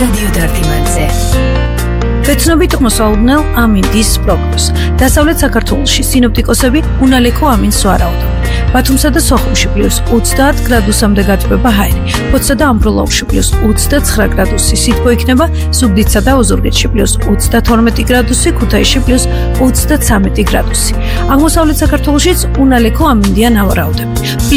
რადიო დარტიმანზე. Ვეცნობით მოსალოდნელ ამინდის პროგნოზს. დასავლეთ საქართველოში სინოპტიკოსები უნალექო ამინს ვარაუდობენ. ბათუმსა და სოხუმში +30 გრადუსამდე გაწვება ჰაერი. ფოთსა და ამბროლაურში +29 გრადუსი. სითბო იქნება ზუგდიდსა და ოზურგეთში +32 გრადუსი, ქუთაისში +33 გრადუსი. აღმოსავლეთ საქართველოშიც უნალექო ამინდია ნავარაუდები.